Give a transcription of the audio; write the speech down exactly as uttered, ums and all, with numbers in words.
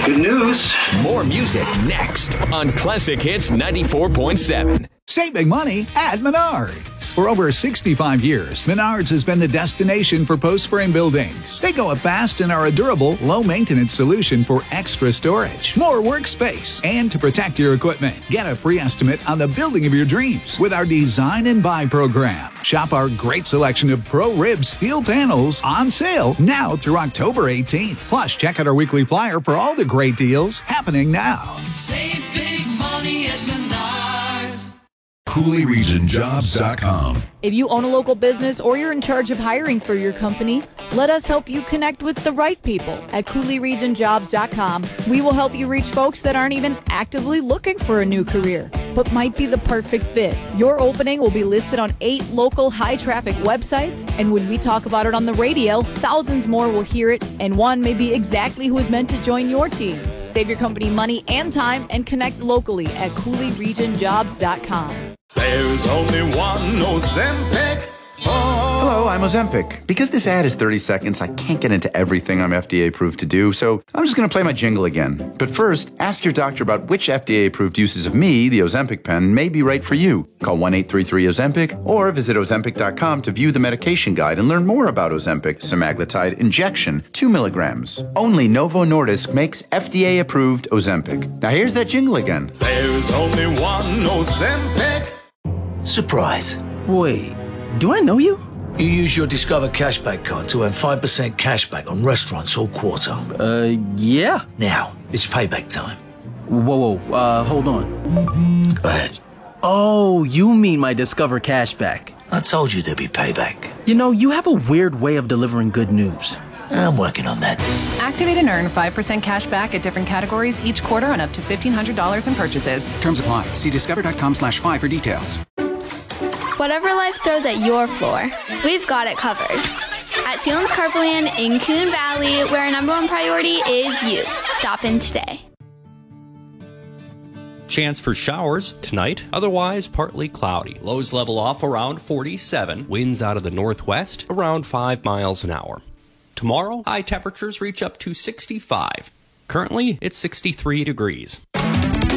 Good news. More music next on Classic Hits ninety-four point seven. Save big money at Menards. For over sixty-five years, Menards has been the destination for post-frame buildings. They go up fast and are a durable, low-maintenance solution for extra storage, more workspace, and to protect your equipment. Get a free estimate on the building of your dreams with our Design and Buy program. Shop our great selection of Pro-Rib steel panels on sale now through October eighteenth. Plus, check out our weekly flyer for all the great deals happening now. Save big money at Menards. Cooley Region Jobs dot com. If you own a local business or you're in charge of hiring for your company, let us help you connect with the right people at Cooley Region Jobs dot com. We will help you reach folks that aren't even actively looking for a new career, but might be the perfect fit. Your opening will be listed on eight local high-traffic websites, and when we talk about it on the radio, thousands more will hear it, and one may be exactly who is meant to join your team. Save your company money and time and connect locally at Cooley Region Jobs dot com. There's only one Ozempic. Oh. Hello, I'm Ozempic. Because this ad is thirty seconds, I can't get into everything I'm F D A approved to do, so I'm just going to play my jingle again. But first, ask your doctor about which F D A approved uses of me, the Ozempic pen, may be right for you. Call one eight three three Ozempic or visit Ozempic dot com to view the medication guide and learn more about Ozempic semaglutide injection, two milligrams. Only Novo Nordisk makes F D A approved Ozempic. Now here's that jingle again. There's only one Ozempic. Surprise. Wait, do I know you? You use your Discover Cashback card to earn five percent cashback on restaurants all quarter. Uh, yeah. Now, it's payback time. Whoa, whoa, uh, hold on. Go ahead. Oh, you mean my Discover Cashback. I told you there'd be payback. You know, you have a weird way of delivering good news. I'm working on that. Activate and earn five percent cash back at different categories each quarter on up to fifteen hundred dollars in purchases. Terms apply. See discover dot com slash five for details. Whatever life throws at your floor, we've got it covered. At Sealands Carpoland in Coon Valley, where our number one priority is you. Stop in today. Chance for showers tonight, otherwise partly cloudy. Lows level off around forty-seven. Winds out of the northwest around five miles an hour. Tomorrow, high temperatures reach up to sixty-five. Currently, it's sixty-three degrees.